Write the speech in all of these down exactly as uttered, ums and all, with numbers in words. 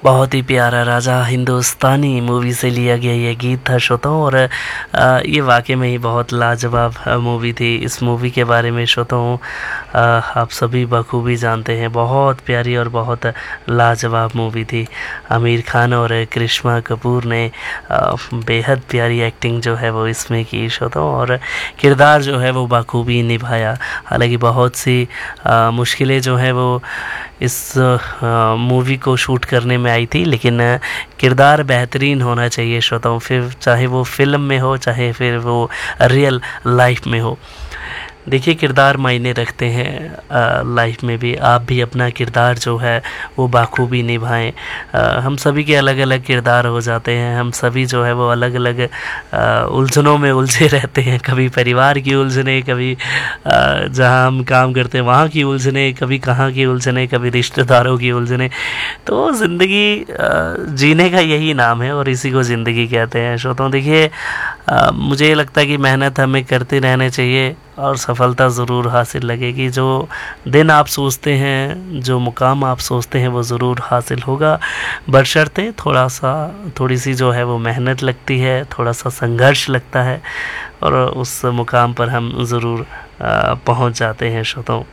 बहुत ही प्यारा राजा हिंदुस्तानी मूवी से लिया गया ये गीत था श्रोताओं। और आ, ये वाकई में ही बहुत लाजवाब मूवी थी। इस मूवी के बारे में श्रोताओं आप सभी बखूबी जानते हैं, बहुत प्यारी और बहुत लाजवाब मूवी थी। आमिर खान और करिश्मा कपूर ने आ, बेहद प्यारी एक्टिंग जो है वो इसमें की श्रोताओं, और किरदार जो है वो बखूबी निभाया। हालांकि बहुत सी आ, मुश्किलें जो है वो इस मूवी को शूट करने में आई थी, लेकिन किरदार बेहतरीन होना चाहिए श्रोताओं, फिर चाहे वो फिल्म में हो चाहे फिर वो रियल लाइफ में हो। देखिए किरदार मायने रखते हैं लाइफ में भी। आप भी अपना किरदार जो है वो बाखूबी निभाएं। हम सभी के अलग अलग किरदार हो जाते हैं, हम सभी जो है वो अलग अलग उलझनों में उलझे रहते हैं। कभी परिवार की उलझने, कभी जहां हम काम करते हैं वहाँ की उलझने, कभी कहाँ की उलझने, कभी रिश्तेदारों की उलझने। तो ज़िंदगी जीने का यही नाम है और इसी को ज़िंदगी कहते हैं श्रोताओं। देखिए मुझे ये लगता है कि मेहनत हमें करते रहने चाहिए और सफलता ज़रूर हासिल लगेगी। जो दिन आप सोचते हैं, जो मुकाम आप सोचते हैं वो ज़रूर हासिल होगा, बशर्ते थोड़ा सा थोड़ी सी जो है वो मेहनत लगती है, थोड़ा सा संघर्ष लगता है और उस मुकाम पर हम ज़रूर पहुंच जाते हैं श्रोताओं।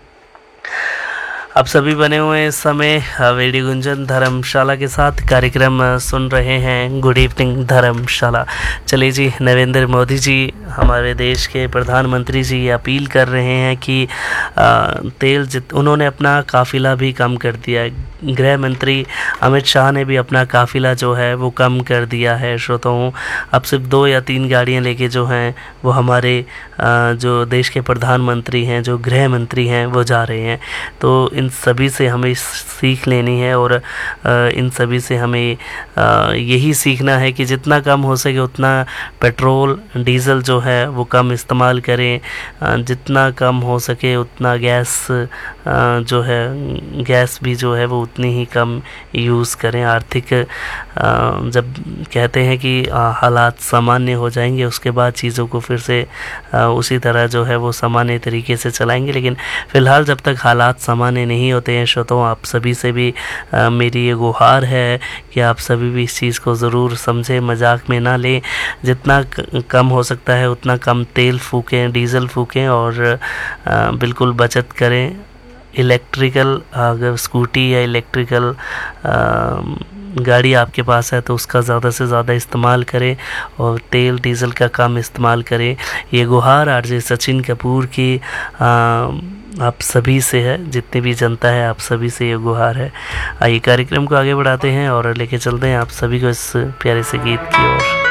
आप सभी बने हुए इस समय रेडियो गुंजन धर्मशाला के साथ कार्यक्रम सुन रहे हैं गुड इवनिंग धर्मशाला। चलिए जी, नरेंद्र मोदी जी हमारे देश के प्रधानमंत्री जी अपील कर रहे हैं कि आ, तेल जित उन्होंने अपना काफ़िला भी कम कर दिया है। गृह मंत्री अमित शाह ने भी अपना काफ़िला जो है वो कम कर दिया है श्रोताओं। अब सिर्फ दो या तीन गाड़ियां लेके जो हैं वो हमारे आ, जो देश के प्रधानमंत्री हैं, जो गृह मंत्री हैं, वो जा रहे हैं। तो इन सभी से हमें सीख लेनी है और इन सभी से हमें यही सीखना है कि जितना कम हो सके उतना पेट्रोल डीज़ल जो है वो कम इस्तेमाल करें, जितना कम हो सके उतना गैस जो है गैस भी जो है वो उतनी ही कम यूज़ करें। आर्थिक जब कहते हैं कि हालात सामान्य हो जाएंगे उसके बाद चीज़ों को फिर से उसी तरह जो है वो सामान्य तरीके से चलाएंगे, लेकिन फ़िलहाल जब तक हालात सामान्य नहीं होते हैं श्रोताओं, आप सभी से भी आ, मेरी ये गुहार है कि आप सभी भी इस चीज़ को ज़रूर समझें, मजाक में ना लें। जितना कम हो सकता है उतना कम तेल फूकें, डीज़ल फूकें और आ, बिल्कुल बचत करें। इलेक्ट्रिकल अगर स्कूटी या इलेक्ट्रिकल गाड़ी आपके पास है तो उसका ज़्यादा से ज़्यादा इस्तेमाल करें और तेल डीज़ल का कम इस्तेमाल करें। ये गुहार आरजे सचिन कपूर की आ, आप सभी से है, जितनी भी जनता है आप सभी से ये गुहार है। आइए कार्यक्रम को आगे बढ़ाते हैं और लेके चलते हैं आप सभी को इस प्यारे से गीत की ओर।